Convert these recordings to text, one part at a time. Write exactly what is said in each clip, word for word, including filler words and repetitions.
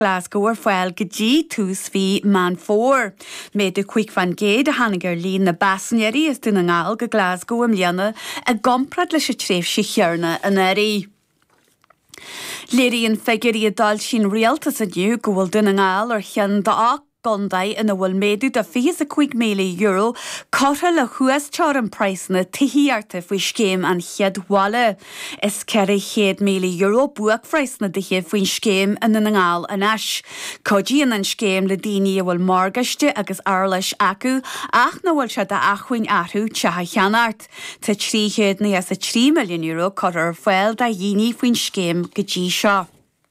Glasgow ar foiil go dtí tús bhí man fór. Méidir Cuig van Géad a hanagar lín na Bassanieri is duna ngáil go Glasgow am liana a gomprad leis a tréf si chearna an éirí. Léiríonn feigurí a dal sin rialtas aniu go bhfuil duna ngáil ar chean d'ach Gondai in a bhfuil méadú de fios a chuig méle euro cotha le chuas tear an praisna tithíarta faoi scéim an chiad wala. Is ceir chéad méle euro buach freisna de chéad faoin scéim in na ngáil an as. Codíon an scéim le daoine a bhfuil margaiste agus airleis acu ach na bhfuil se de achhuin athú teatha cheanart. Tá trí chéad na as a trí milliún euro cotha ar foiil de dhaoine faoin scéim go dtí seo.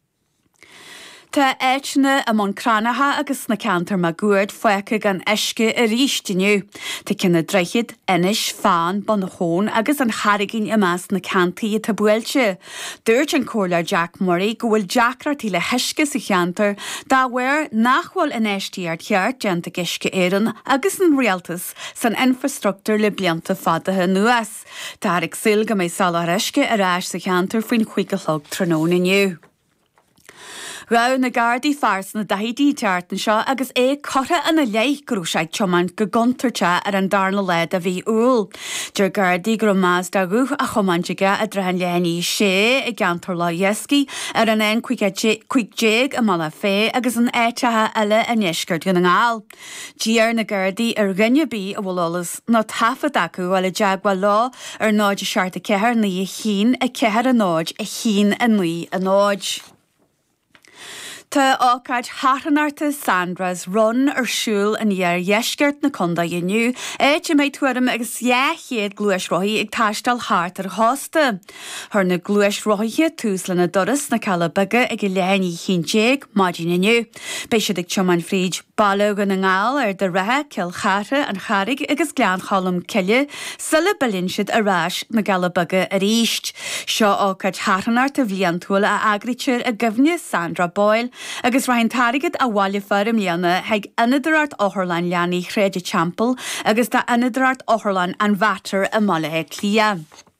Tá éitna amón cránatha agus na cantar má gúirt foicha gan eisce a ríistiniu. Tá cinna dreichiad inis fan bon na hón agus an charigin i meas na cantaí tá buailte. Dúirt an cólar Jack Murray go bhfuil Jackratí le heisce sa cheantar dá bhfuir nachhfuil in éistíart cheart deanta gisce éireann agus an rialtas san infrastructúr le blianta fadathe nuas. Tá ag sil go méid sala heisce a ráis sa cheantar faoin chuig go hlog tróna inniu. Rá na Gardaí fars na daidí teartan seo agus é cotha ana leith grúsáid choman go gontarte ar an darna leid a bhí úl. Deir Gardaí gur más da ruth a chomantige a drehan lehaní sé i gantar lá iesci ar an ein chuig a mala fé agus an éitethe eile a neisgurt gan an ngáil. Díar na Gardaí ar rinne bí a bhfuil na tafad acu a le deagha lá ar náid a seart a ceair na i chin a ceair a náid a chin a nuí a náid. Tá ácaid háranarta Sandras run ar siúl an dhear dheisceart na conda inniu, éit i méid tuairim agus dheachéad gluais roií ag taistal háart ar hásta. Thar na gluais roiíthe tús le na doras na calabaga ag i lehaní chintéag maidin inniu. Béisiad ag tioman fríd bailóga na ngáil ar de rathe ceil chara an charig agus glean chalam ceile sula balinsiad a ráis na galabaga a ríist. Seo ácaid háranarta bhliantúil a agritir a gofne Sandra Boyle agus rahin tarigad a bhaile fear im liana heag inidirart óthirlein leanaí chréide champel agus tá inidirart óthirlein an bhatar a malathe clia.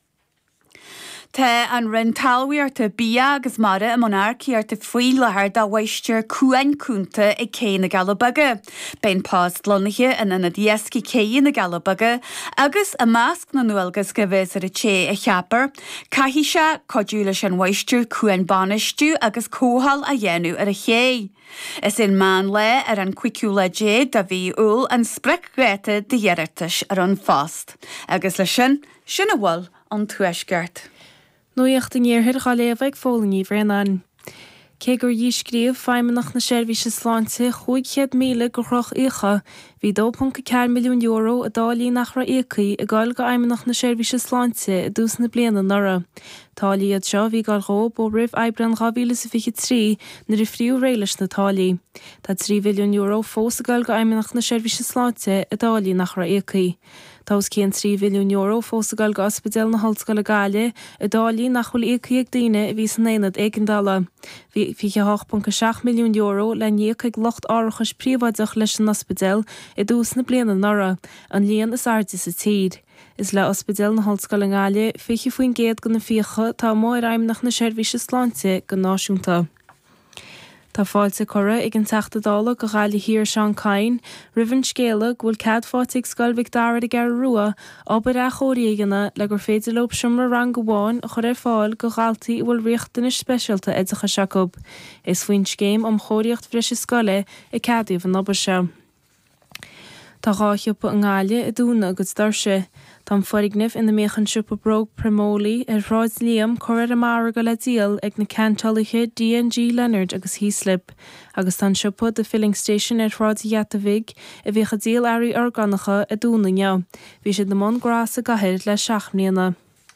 Tá an rin talmhaíarta bia agus mara a monarcíarta faoi lethir dá bhaistir cuain cúnta i cé na galabaga. Bein pás lonathe in ina diesci cé na galabaga agus a másc na nualgas go bhés ar a ché a cheapar, caihí se codúla sin bhaistir cuain banistú agus cóhall a dhéanú ar a ché. Is in man le ar an cuiciúla dé da bhí úl an sprec gréite de dhearartas ar an fást. Agus le sin, sin a bhfuil an tuaisgart. Nuíocht in éirthir gá léomh fólaní bhrean. Cé gur dhí scríomh feimmenach na seirbhíse sláinte chuig chéad míle go chroch écha, hí dó pwnca ceir milliún euro a dálí nach ra écaí a gáil go aimimenach na seirbhíse sláinte a dús na bliana nora. Tálaí iad seo bhí gáil ró ó rih eibrean ghvíle sa fiche trí na rifriú réiles na tálaí. Tá trí milliún euro fós a gáil go aimimenach na seirbhíse sláinte a dálí nach ra écaí. Tás cén trí milliún euro fós a gáil go ospidéal na Hallscoile Gaile a dálí nach bhfuil écaí ag daoine a bhí san éad éigindala. Bhí fiche eight pwnca seach milliún euro le níochaig locht áireachas príomhaideach leis an ospidéal i dús na bliana nora, an líon is airde sa tír. Is le ospidéal na Hallscoile Gaile fiche faoin géad go na fíocha tá mór aimnach na seirbhíse sláinte go náisiúnta. Tá fáilte cora ag an teachtadála go gáile hir Seán Cain, rihann scéala ghfuil cad fáitigh scoilmhic darad ag ar rua obair a chóiríoganna le gur féidir lób siomra rang go bháin a chur ar fáil go gáiltaí bhfuil riochtanis speisialta éideacha seacob. Is faoin scéim am chóiríocht bhreise scoile i cadíomh an obair se. Tá gáithiopa an gáile i dúna agus darse. Tá forighnimh ina méchan siúpa brog Premolí ar ráid líam choir amara go le díal ag na cantalaithe D and G Leonard agus Heaslip, agus tá siúpa de filling station ar ráid Iatavig a bhícha díal airí orgánacha a dúna neo. Bhí siad na món grás a gahir le seachmlíana.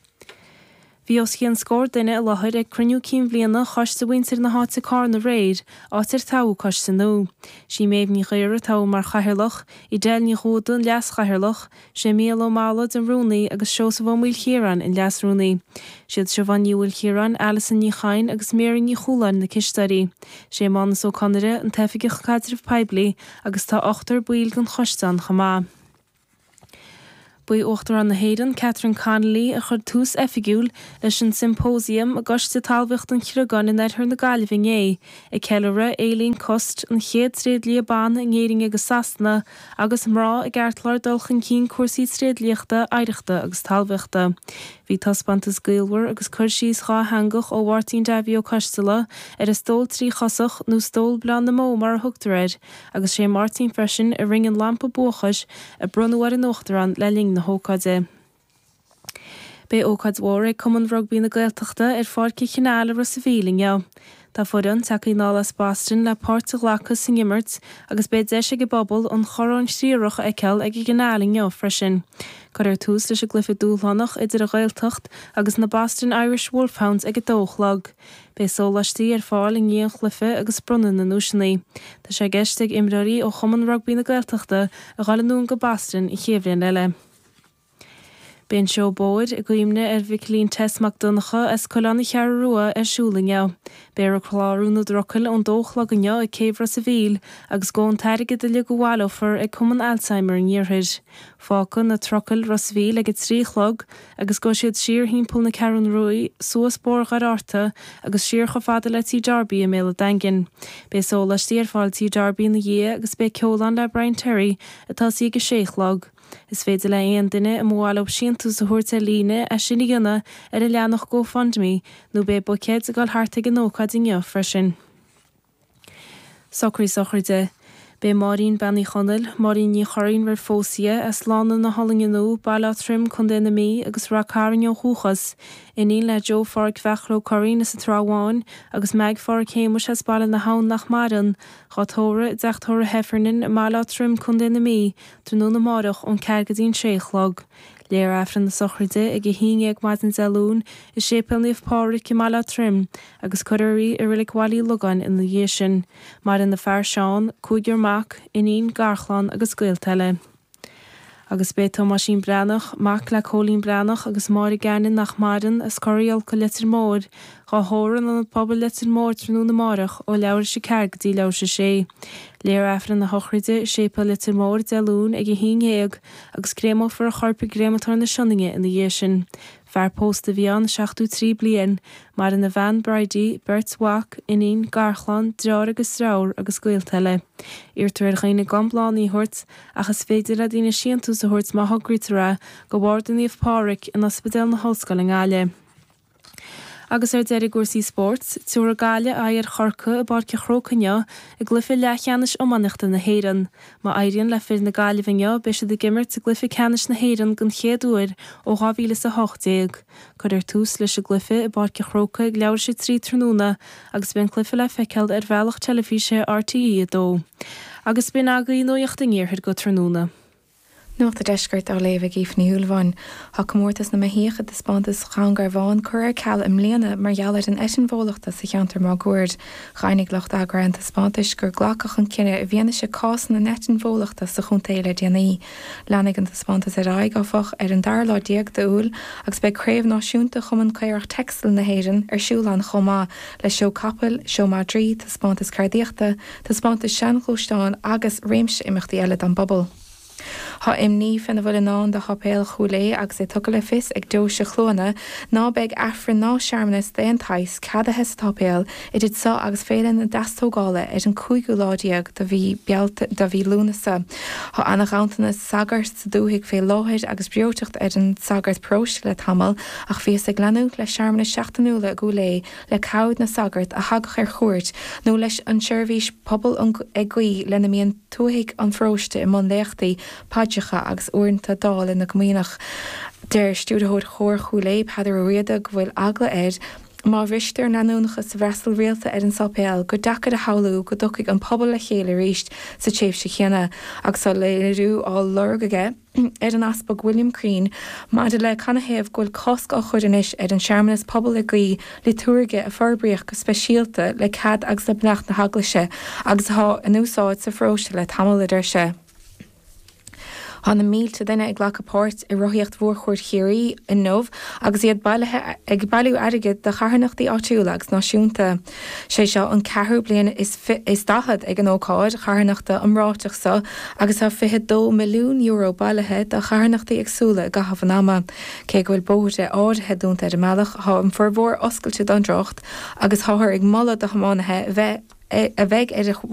Bhí os chéan scór duine a láthair ag cruniú cín bbliana chos sa bhaintir na háte cá na réid, átar táú cos sa nó. Sí méh ní chéir táú mar chathirlach, i déil ní chódan leas chathirlach, sé míal ó mála den rúnaí agus seo sa bhmúil chéran in leas rúnaí. Siad se bhan níúil chéran Alison ní chain agus méri ní chúlan na cistarí. Sé mánas ó conire an tefiigech cadrah peibli agus tá ochtar buil gan chostan chamá. Bui óchttar an na héireann Catherine Connolly a chur tús effigiúil leis an symposium a goiste talmhacht an chiagan in aithir na Gaillimh é. I ceilire Aileen Cost an chéad tréadlí ban in Éiring agus Sasna agus mrá i gceartlar dulchan cín cuasaí tréadlíochta aireachta agus talmhachta. Bhí taspantas gaolmhar agus chuirsíos chá hangach ó bhhartaín Davio Costala ar a stóil trí chosach nó stóil blan na mó mar a thugtaréid agus sé Martin freisin a ring an lampa bóchas a brunúar an ochtaran le ling na hócáide. Bé ócáid mhór ag cumann rugbí na Gaeltachta ar fáircí chineála ras sa bhílinge. Tá fudan takeí nálas Boston le páirte lachas san Immert agus bé deise go bobbal an chorán sríoch eiceil ag i gnálinge freisin. Cur ar tús leis a glyfa dúlhannach idir a Gaeltacht agus na Boston Irish Wolfhounds ag a dóchlag. Bé sólaistí ar fáil in gníon chlufa agus brunan na núisinaí. Tá sé geisteigh imreoirí ó chumann rugbí na Gaeltachta a ghalanún go Boston i chéimhríon eile. Bíonn seo bóid i gcuimne ar bhiclín testach donnacha as colána chear rua ar siúlinge. Béar a chláú na drocail an dóchlaganne i céimhra sa bhíl agus gón teirige de le go bhálófar ag cumann Alzheimer in níorthaid. Fácan na trocail ras bhíl ag tríchlog agus go siad siar hímpul na Caran Rui suas bór gar áta agus siar go fada le tí Darby a méle dangin. Bé sólas tí ar fáil tí Darby na dhé agus bé ceolán le Brian Terry atá sí go séchlog. Is féidir le aon duine a mháil op siantú sa thuirte líne a sinna gana ar a leannach GoFundMe nó bé bocéid a gáil hartaigh an ócáid inne freisin. Socraí sochirde. Bé Marín Benny Chonel, Marín ní choirín ver fósia as lána na hallinge nó bailá trim chun déna mí agus ra carin ó chúchas. Inín le Joe Farg fechró choirín is a tráháin agus meag Farg chéimus as bailá na hán nach maran. Chatóra deachtóra hefernin a bailá trim chun déna mí trú na marach ón ceirgadín séchlog. Léir afran na sochirde ag a híine ag maidin zelún is sépelníomh páric i mala trim agus chuirí a rilik walí lugan in na dhéisin, mar in na fear seán, cúigur mac, inín garchlan agus gailteile. Agus bé Thomasín Brannach, mac le Cholín Brannach agus mári ganin nach marin as corial go litir mór, ga hóran an pobl litir mór trú na marach ó leir sé ceirgadí leir sé sé. Léir afran na hochriide sépa litir mór delún ag a híngéag agus grémo for a charpa grématar na sinninge in na dhéisin. Fear post a bhíán seachtú trí blian, mar in na Van Brady, Bert Wack, inín, garchlan, drár agus ráur agus gailteile. Irtar ar chéine gambláí hort agus féidir a dtíine siantú sa hort má hogritara go bhhardaníomh páric in ospidéal na hoscail in gáile. Agus ar deir gúsaí sports, túair a gáile air chorca a barce chrócanne i glyfi le cheannis ó manachta na héireann. Má éiríonn le fir na Gaillimhe be sé de gimmert sa glyfi cheannis na héireann gon chéadúir ó ghabhíle sa hochtéag. Cur ar tús leis a glyfi i barce chróca ag leabhar sé trí trúna agus ben glyfi le feiceáil ar bhealach telefíse R T E a dó. Agus ben agaí nóíocht a ngéirthir go trúna. Nuacht a deisgurt á léh gíh na húlháin, ha mórtas na mahécha de spantas changar bháin chuir ceall im léana mar geallir an esin bhólachta sa cheantar má gúir. Chainnig lecht agranta spantais gur ghlacach an cinenne a bhéana sé cás na netin bhólachta sa chuntéile déanaí. Leannig an spantas a raig áfach ar an darlá diaag de úl agus be créimh náisiúnta chumann caireach textil na héireann ar siúlan chomá le seo Capel, seo Madrid, tá spantas cardíochta, tá spantas seanchústáin agus réimse imachtaí eile an bobbal. Tá imní fan bhfuil ná de chapéal choulé agus é tuca le fis ag dó se chlóna ná beag afran ná seaamnas déontais cad a hes tapéal idir sa agus félan na dastógála ar an cúigú láideag do bhí bealta do bhí lúnasa. Tá anna gantainna sagart sa dúthaigh fé láthir agus breoteacht ar an sagart próiste le tamal ach fés ag leanú le seaamna seachtainúla a gúlé le cáid na sagart a hagach ar chuirt nó leis an seirbhís pobl ag gaí lena míon túthaigh an fróiste i món léachtaí Padjacha agus uanta dáil in na gomínach der stúdathóid chóir chuúléib hadidir a riada go bhfuil agla air má bhristear nanúnachas sa bhreastal réalta ar an sapéal go dachar a haú go dúchaigh an pobl le chéile ríist sa téobh sa chéanna agus sa léirú á lorgaige ar an aspa William Crean má de le canahéamh ghfuil cosc á chuidirnis ar an seaamnas pobl a gaí le túige a forbríoch go speisialta le cad agus le bneach na haglaise agus há an úsáid sa fróiste le tamil idir se. Hanna mílte duine ag ghlachapát i roiíocht mhórchuir chéirí in nómh agus iad bailithe ag bailú aige de charnachtaí áitiúlagus náisiúnta sé seo an cethú bliana is is dahad ag an ócáid charnachta amráteach sa agus tá fiche dó milliún euro bailithe de charnachtaí agsúla go hafanama cé gohfuil bóide áirithe dúnta de meach há an forbhór oscailte don drocht agus háthir ag mala do chamánathe bheith a bheith ar